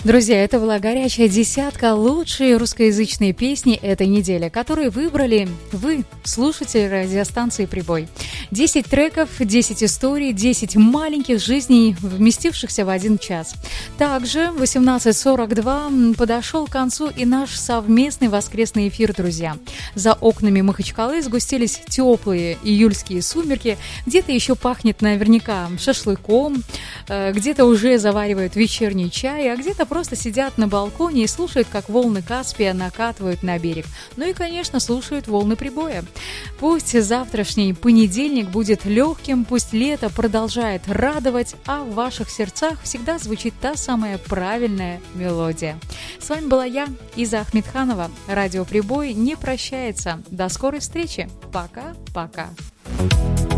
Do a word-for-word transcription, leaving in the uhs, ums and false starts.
Друзья, это была горячая десятка лучшие русскоязычные песни этой недели, которые выбрали вы, слушатели радиостанции «Прибой». десять треков, десять историй, десять маленьких жизней, вместившихся в один час. Также в восемнадцать сорок два подошел к концу и наш совместный воскресный эфир, друзья. За окнами Махачкалы сгустились теплые июльские сумерки, где-то еще пахнет наверняка шашлыком, где-то уже заваривают вечерний чай, а где-то просто сидят на балконе и слушают, как волны Каспия накатывают на берег. Ну и, конечно, слушают волны прибоя. Пусть завтрашний понедельник будет легким, пусть лето продолжает радовать, а в ваших сердцах всегда звучит та самая правильная мелодия. С вами была я, Иза Ахмедханова. Радио «Прибой» не прощается. До скорой встречи. Пока-пока.